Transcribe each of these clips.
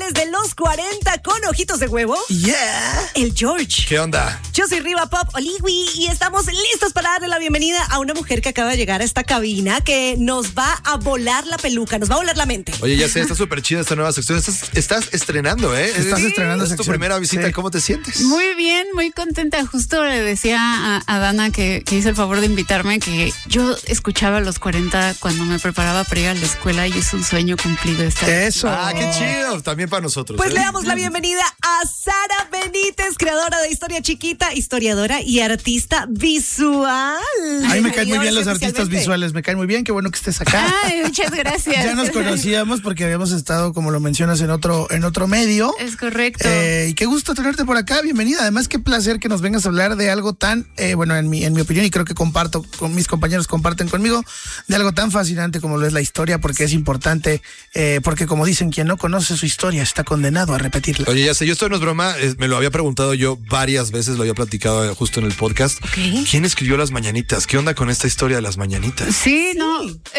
musicales de los 40 con ojitos de huevo. Yeah. El George. ¿Qué onda? Yo soy Riva Pop Oliwi y estamos listos para darle la bienvenida a una mujer que acaba de llegar a esta cabina que nos va a volar la peluca, nos va a volar la mente. Oye, ya sé, está súper chida esta nueva sección. Estás estrenando, ¿eh? Estás estrenando es tu sección. primera visita. Sí. ¿Cómo te sientes? Muy bien, muy contenta. Justo le decía a Dana que hizo el favor de invitarme que yo escuchaba los 40 cuando me preparaba para ir a la escuela y es un sueño cumplido estar aquí. Eso. Ah, qué chido. También para nosotros. Pues le damos la bienvenida a Sara Benítez, creadora de Historia Chiquita, historiadora y artista visual. A mí me caen muy bien los Bienvenidos artistas especialmente. visuales, me caen muy bien, qué bueno que estés acá. Ay, muchas gracias. Ya nos conocíamos porque habíamos estado, como lo mencionas, en otro medio. Es correcto. Y qué gusto tenerte por acá, bienvenida. Además, qué placer que nos vengas a hablar de algo tan, bueno, en mi opinión, y creo que comparto con mis compañeros, comparten conmigo, de algo tan fascinante como lo es la historia, porque es importante, porque como dicen, quien no conoce su historia está condenado a repetirla. Oye, ya sé, esto no es broma, me lo había preguntado yo varias veces, lo había platicado justo en el podcast. Ok. ¿Quién escribió las mañanitas? ¿Qué onda con esta historia de las mañanitas? Sí, no.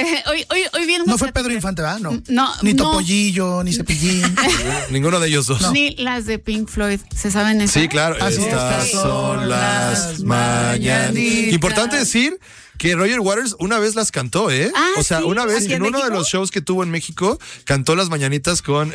Hoy bien. No fue Pedro Infante, ¿verdad? No. No, Ni no. Topollillo, ni Cepillín. Ninguno de ellos dos. Ni las de Pink Floyd. ¿Se saben eso? Sí, claro. Así Estas es. son las mañanitas. Importante decir que Roger Waters una vez las cantó, ¿eh? Ah, o sea, sí, una vez ¿aquí en en uno de México? los shows que tuvo en México, cantó las mañanitas con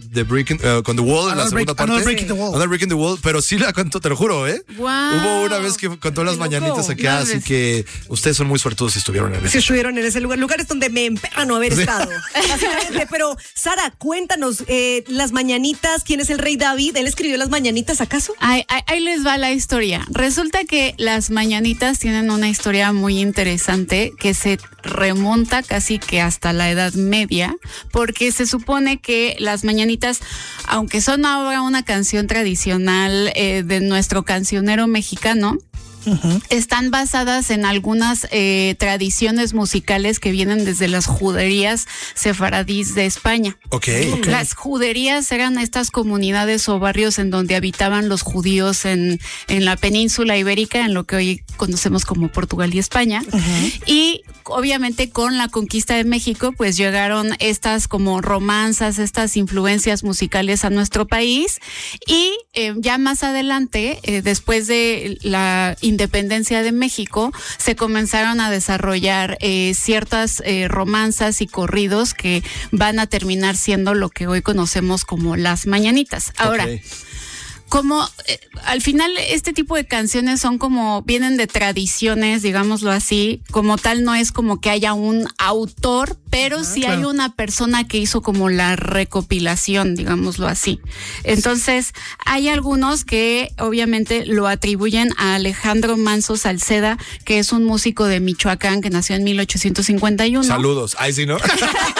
con The Wall en la segunda parte. Another Break in the Wall. Another Break in the Wall, pero sí la cantó, te lo juro, ¿eh? Wow. Hubo una vez que cantó las Qué loco. mañanitas acá, No, así ves. que ustedes son muy suertudos si estuvieron en Si ese show. estuvieron en ese lugar, lugares donde me emperra no haber estado. Básicamente, pero Sara, cuéntanos, las mañanitas, ¿quién es el rey David? ¿Él escribió las mañanitas acaso? Ahí les va la historia. Resulta que las mañanitas tienen una historia muy interesante que se remonta casi que hasta la Edad Media, porque se supone que las mañanitas, aunque son ahora una canción tradicional de nuestro cancionero mexicano, están basadas en algunas tradiciones musicales que vienen desde las juderías sefaradíes de España. Ok. Las juderías eran estas comunidades o barrios en donde habitaban los judíos en la península ibérica, en lo que hoy conocemos como Portugal y España. Y obviamente con la conquista de México, pues llegaron estas como romanzas, estas influencias musicales a nuestro país. Y ya más adelante, después de la independencia de México, se comenzaron a desarrollar ciertas romanzas y corridos que van a terminar siendo lo que hoy conocemos como las mañanitas. Ahora, Ok. como al final este tipo de canciones son como vienen de tradiciones, digámoslo así, como tal no es como que haya un autor, pero sí hay claro. una persona que hizo como la recopilación, digámoslo así. Entonces hay algunos que obviamente lo atribuyen a Alejandro Manso Salceda, que es un músico de Michoacán que nació en 1851. Saludos. Ay, sí, ¿no?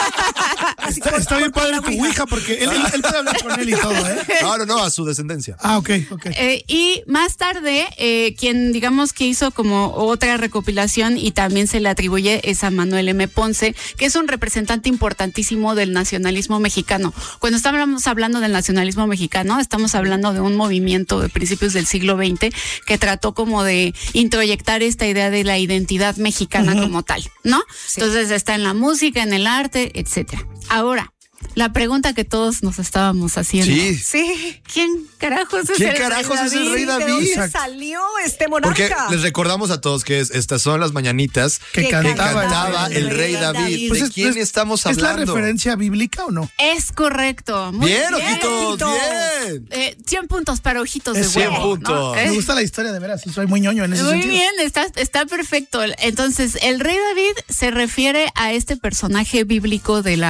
Está bien padre tu Ouija porque él puede hablar con él y todo, ¿eh? No, a su descendencia. Ah, ok. Y más tarde, quien digamos que hizo como otra recopilación y también se le atribuye es a Manuel M. Ponce, que es un representante importantísimo del nacionalismo mexicano. Cuando estamos hablando del nacionalismo mexicano, estamos hablando de un movimiento de principios del siglo XX que trató como de introyectar esta idea de la identidad mexicana como tal, ¿no? Sí. Entonces está en la música, en el arte, etcétera. Ahora, la pregunta que todos nos estábamos haciendo. Sí. Sí. ¿Quién carajos es ¿Quién el rey carajos es el rey ¿De David? dónde Exacto. salió este monarca? Porque les recordamos a todos que estas son las mañanitas Que Que cantaba el rey David. Pues ¿De quién estamos hablando? ¿Es la referencia bíblica o no? Es correcto. Muy Bien, ojitos, ojitos. bien. 100 puntos para ojitos de 100 huevo. puntos. ¿no? Me gusta la historia, de veras, sí, soy muy ñoño en ese Muy sentido. bien, está perfecto. Entonces, el rey David se refiere a este personaje bíblico de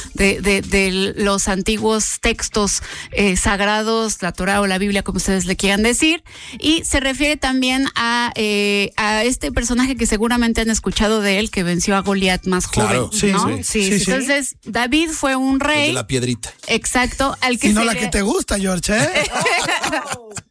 los antiguos textos sagrados, la Torá o la Biblia, como ustedes le quieran decir, y se refiere también a este personaje que seguramente han escuchado de él, que venció a Goliat más Claro, joven, sí, ¿no? sí. Entonces, David fue un El rey, de la piedrita. exacto, al que Y no se la le- que te gusta, George, ¿eh?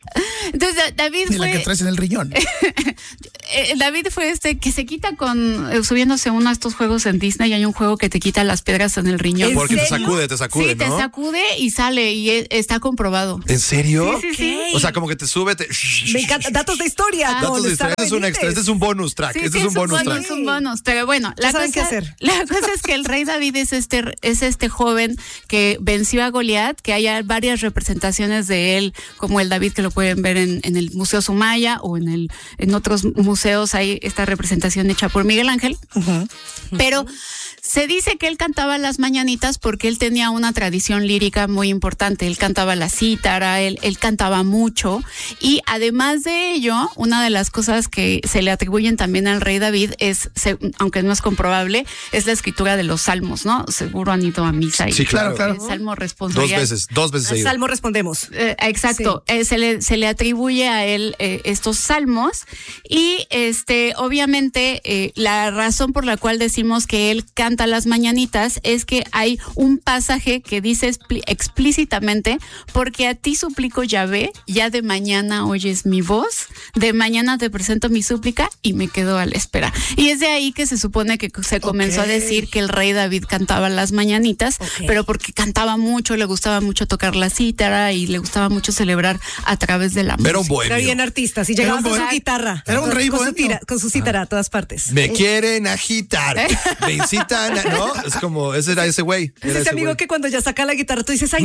Entonces David Ni fue... la que traes en el riñón. David fue que se quita subiéndose uno de estos juegos en Disney. Hay un juego que te quita las piedras en el riñón. Porque te serio? sacude, Sí, ¿no? te sacude y sale y está comprobado. ¿En serio? Sí. O sea, como que te sube, Me encanta. Datos de historia. Datos con de historia. Sara Este es un extra, Benítez. este es un bonus track. Sí, este sí, es un bonus bonus, track. un bonus. Pero bueno, Ya saben qué hacer. la cosa es que el rey David es este joven que venció a Goliat, que hay varias representaciones de él, como el David que lo pueden ver en el Museo Sumaya o en otros museos hay esta representación hecha por Miguel Ángel. Pero se dice que él cantaba las mañanitas porque él tenía una tradición lírica muy importante. Él cantaba la cítara, él cantaba mucho. Y además de ello, una de las cosas que se le atribuyen también al rey David es, aunque no es comprobable, es la escritura de los salmos, ¿no? Seguro han ido a misa. Sí, claro. El salmo responsorial. Dos veces Al seguido. salmo respondemos. Exacto, se le atribuye a él estos salmos y obviamente la razón por la cual decimos que él canta las mañanitas es que hay un pasaje que dice explícitamente: porque a ti suplico Yahvé, ya de mañana oyes mi voz, de mañana te presento mi súplica y me quedo a la espera. Y es de ahí que se supone que se comenzó a decir que el rey David cantaba las mañanitas, pero porque cantaba mucho, le gustaba mucho tocar la cítara y le gustaba mucho celebrar a través de la música. Era un Era bohemio. bien artista. Si llegaba Era un con su bohemio. guitarra. Era un rey bohemio. Con su cítara a todas partes. Me quieren agitar. Me incitan. ¿No? Es como, ese era ese güey. Es ese amigo que cuando ya saca la guitarra tú dices, ¡ay, ¡No!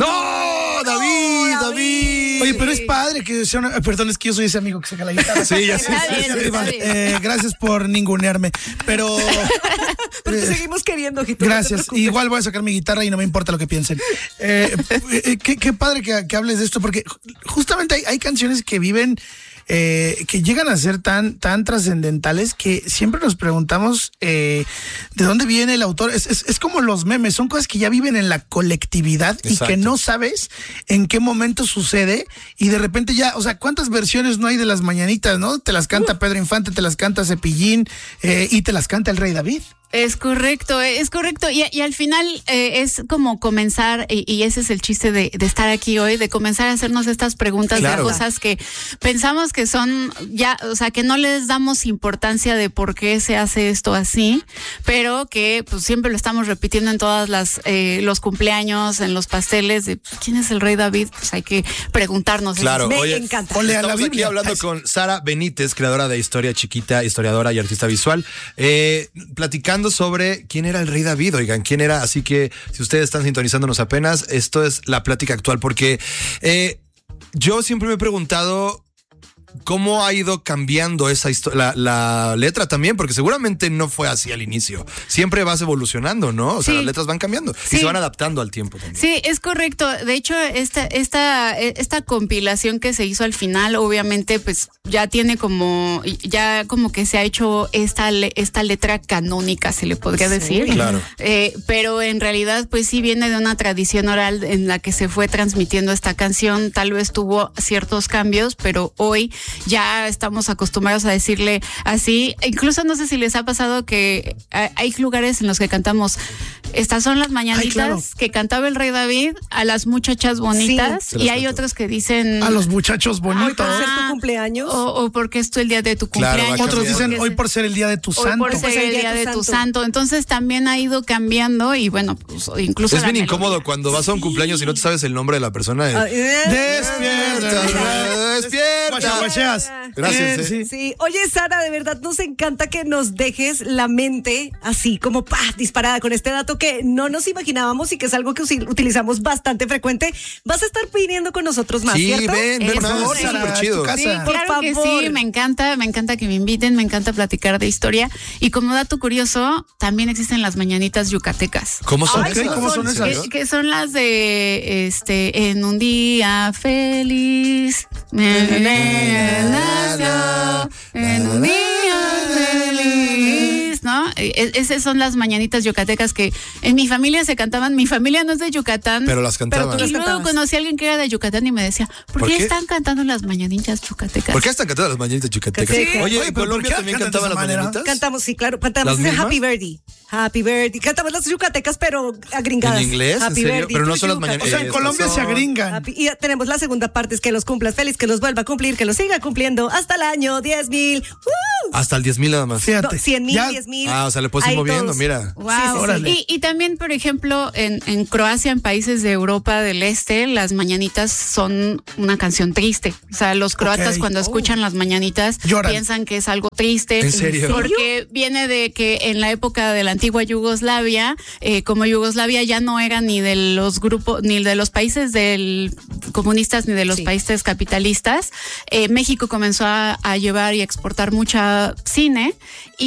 ¡David! Oye, pero es padre que sea una... Perdón, es que yo soy ese amigo que saca la guitarra. Sí, ya sé. Está bien, está bien. Gracias por ningunearme. Pero... Pero te seguimos queriendo, Ojito. Gracias. Igual voy a sacar mi guitarra y no me importa lo que piensen. Qué padre que hables de esto, porque justamente hay canciones que viven, que llegan a ser tan trascendentales que siempre nos preguntamos de dónde viene el autor. Es como los memes, son cosas que ya viven en la colectividad. Exacto. Y que no sabes en qué momento sucede y de repente ya, o sea, ¿cuántas versiones no hay de las mañanitas, no? Te las canta Pedro Infante, te las canta Cepillín y te las canta el rey David. Es correcto. Y al final es como comenzar, y ese es el chiste de estar aquí hoy, de comenzar a hacernos estas preguntas Claro. de cosas que pensamos que son ya, o sea, que no les damos importancia de por qué se hace esto así, pero que pues siempre lo estamos repitiendo en todas los cumpleaños, en los pasteles, de pues, ¿quién es el rey David? Pues hay que preguntarnos. Claro, Me oye, encanta. Ole a la estamos aquí Biblia. hablando con Sara Benítez, creadora de Historia Chiquita, historiadora y artista visual, platicando sobre quién era el rey David, oigan, quién era. Así que si ustedes están sintonizándonos apenas, esto es la plática actual, porque yo siempre me he preguntado cómo ha ido cambiando esa la letra también, porque seguramente no fue así al inicio. Siempre vas evolucionando, ¿no? O sea, Sí. las letras van cambiando y Sí. se van adaptando al tiempo también. Sí, es correcto. De hecho, esta compilación que se hizo al final, obviamente, pues ya tiene como que se ha hecho esta letra canónica, se le podría decir. Claro. Pero en realidad, pues sí viene de una tradición oral en la que se fue transmitiendo esta canción. Tal vez tuvo ciertos cambios, pero hoy ya estamos acostumbrados a decirle así. Incluso no sé si les ha pasado que hay lugares en los que cantamos, estas son las mañanitas. Ay, claro. Que cantaba el rey David a las muchachas bonitas, Sí. y hay otros que dicen A los muchachos Hoy bonitos. por ser tu cumpleaños. o porque es el día de tu Claro, cumpleaños. va Otros cambiando. dicen hoy por ser el día de tu Hoy santo. por ser el día de tu santo. Entonces también ha ido cambiando y bueno, pues incluso Es la bien melodía. incómodo cuando vas a un cumpleaños y no te sabes el nombre de la persona. Despierta. Guachaguacheas. Gracias, Sí. Sí, oye Sara, de verdad nos encanta que nos dejes la mente así como disparada con este dato que no nos imaginábamos y que es algo que utilizamos bastante frecuente. Vas a estar pidiendo con nosotros más, Sí, ¿cierto? ven, Por más, favor, es Sara, súper es chido. tu casa. Sí, Por claro que favor. sí, me encanta que me inviten, me encanta platicar de historia. Y como dato curioso, también existen las mañanitas yucatecas. ¿Cómo son Ay, esas? ¿cómo son ¿En esas? serio? Que son las de en un día feliz me nació, en un día feliz ¿no? Esas son las mañanitas yucatecas que en mi familia se cantaban. Mi familia no es de Yucatán. Pero las cantaban. Pero tú y luego cantabas. conocí a alguien que era de Yucatán y me decía, ¿por qué están cantando las mañanitas yucatecas? ¿Por qué están cantando las mañanitas yucatecas? Sí. Oye, Oye, ¿en pero ¿por Colombia qué también cantan de cantaban esa las manera? mañanitas? Cantamos, sí, claro, cantamos ¿Las ese mismas? Happy Birthday. Happy Birthday. Cantamos las yucatecas, pero agringadas. ¿En inglés? ¿En Happy serio? Birthday Pero no to son las you, mañanitas. O sea, en Colombia se agringan. Y tenemos la segunda parte, es que los cumplas feliz, que los vuelva a cumplir, que los siga cumpliendo hasta el año 10,000. Hasta el 10,000 nada más. Fíjate. 100,000, Ya- 10,000. Ah, o sea, le puedes ir Ahí moviendo, todos. mira. Wow. Sí, sí, Órale. Y también, por ejemplo, en Croacia, en países de Europa del Este, las mañanitas son una canción triste. O sea, los croatas Ok. cuando escuchan las mañanitas Lloran. piensan que es algo triste. ¿En serio? Porque viene de que en la época de la antigua Yugoslavia, como Yugoslavia ya no era ni de los grupos, ni de los países comunistas, ni de los Sí. países capitalistas, México comenzó a llevar y exportar mucha cine.